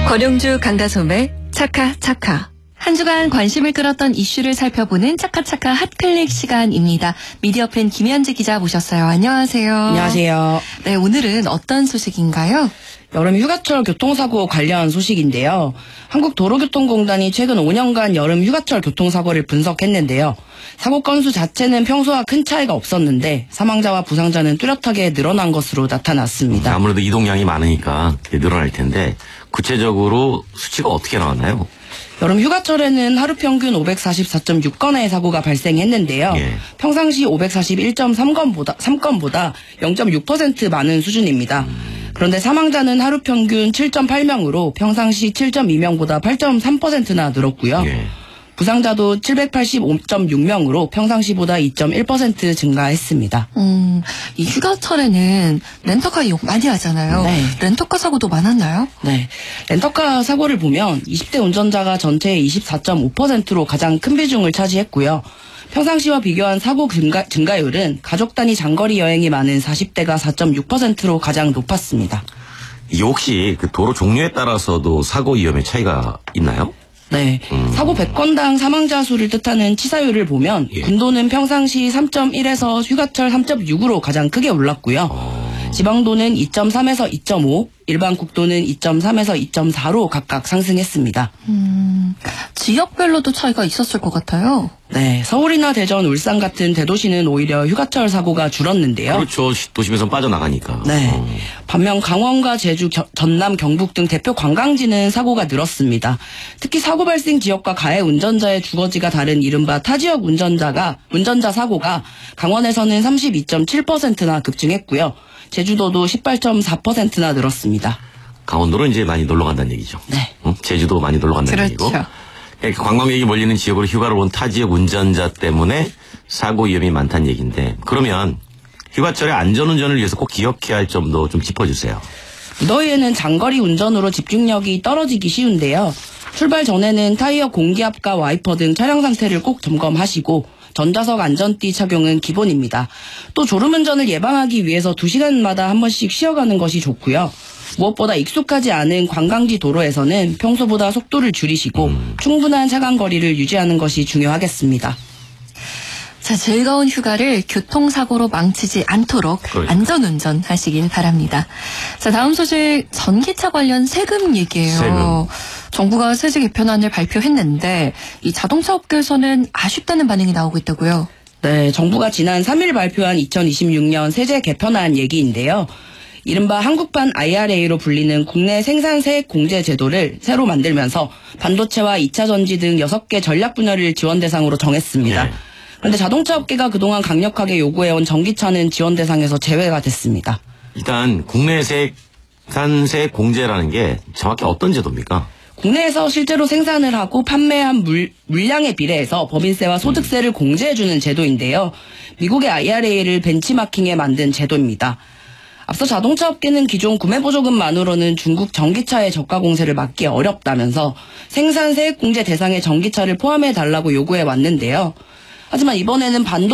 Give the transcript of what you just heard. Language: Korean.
권영주 강다솜의 차카차카. 한 주간 관심을 끌었던 이슈를 살펴보는 차카차카 핫클릭 시간입니다. 미디어팬 김현지 기자 모셨어요. 안녕하세요. 안녕하세요. 네, 오늘은 어떤 소식인가요? 여름 휴가철 교통사고 관련 소식인데요. 한국도로교통공단이 최근 5년간 여름 휴가철 교통사고를 분석했는데요. 사고 건수 자체는 평소와 큰 차이가 없었는데 사망자와 부상자는 뚜렷하게 늘어난 것으로 나타났습니다. 아무래도 이동량이 많으니까 늘어날 텐데 구체적으로 수치가 어떻게 나왔나요? 여름 휴가철에는 하루 평균 544.6건의 사고가 발생했는데요. 예. 평상시 541.3건보다 0.6% 많은 수준입니다. 그런데 사망자는 하루 평균 7.8명으로 평상시 7.2명보다 8.3%나 늘었고요. 예. 부상자도 785.6명으로 평상시보다 2.1% 증가했습니다. 이 휴가철에는 렌터카 이용 많이 하잖아요. 네. 렌터카 사고도 많았나요? 네. 렌터카 사고를 보면 20대 운전자가 전체의 24.5%로 가장 큰 비중을 차지했고요. 평상시와 비교한 사고 증가율은 가족 단위 장거리 여행이 많은 40대가 4.6%로 가장 높았습니다. 이게 혹시 그 도로 종류에 따라서도 사고 위험의 차이가 있나요? 네. 사고 100건당 사망자 수를 뜻하는 치사율을 보면 예. 군도는 평상시 3.1에서 휴가철 3.6으로 가장 크게 올랐고요. 지방도는 2.3에서 2.5, 일반 국도는 2.3에서 2.4로 각각 상승했습니다. 지역별로도 차이가 있었을 것 같아요. 네. 서울이나 대전, 울산 같은 대도시는 오히려 휴가철 사고가 줄었는데요. 그렇죠. 도심에서 빠져나가니까. 네. 반면 강원과 제주, 전남, 경북 등 대표 관광지는 사고가 늘었습니다. 특히 사고 발생 지역과 가해 운전자의 주거지가 다른 이른바 타지역 운전자 사고가 강원에서는 32.7%나 급증했고요. 제주도도 18.4%나 늘었습니다. 강원도는 이제 많이 놀러 간다는 얘기죠. 네. 제주도 많이 놀러 간다는 그렇죠. 얘기고. 그러니까 관광객이 몰리는 지역으로 휴가를 온 타지역 운전자 때문에 사고 위험이 많다는 얘기인데, 그러면 휴가철에 안전운전을 위해서 꼭 기억해야 할 점도 좀 짚어주세요. 무더위에는 장거리 운전으로 집중력이 떨어지기 쉬운데요. 출발 전에는 타이어 공기압과 와이퍼 등 차량 상태를 꼭 점검하시고 전좌석 안전띠 착용은 기본입니다. 또 졸음운전을 예방하기 위해서 2시간마다 한 번씩 쉬어가는 것이 좋고요. 무엇보다 익숙하지 않은 관광지 도로에서는 평소보다 속도를 줄이시고 충분한 차간 거리를 유지하는 것이 중요하겠습니다. 자, 즐거운 휴가를 교통사고로 망치지 않도록 그러니까. 안전운전 하시길 바랍니다. 자, 다음 소식 전기차 관련 세금 얘기예요. 세금. 정부가 세제 개편안을 발표했는데 이 자동차 업계에서는 아쉽다는 반응이 나오고 있다고요. 네, 정부가 지난 3일 발표한 2026년 세제 개편안 얘기인데요. 이른바 한국판 IRA로 불리는 국내 생산 세액 공제 제도를 새로 만들면서 반도체와 2차 전지 등 6개 전략 분야를 지원 대상으로 정했습니다. 네. 그런데 자동차 업계가 그동안 강력하게 요구해온 전기차는 지원 대상에서 제외가 됐습니다. 일단 국내 생산 세액 공제라는 게 정확히 어떤 제도입니까? 국내에서 실제로 생산을 하고 판매한 물량에 비례해서 법인세와 소득세를 공제해주는 제도인데요. 미국의 IRA를 벤치마킹해 만든 제도입니다. 앞서 자동차 업계는 기존 구매보조금만으로는 중국 전기차의 저가 공세를 막기 어렵다면서 생산 세액 공제 대상에 전기차를 포함해달라고 요구해 왔는데요. 하지만 이번에는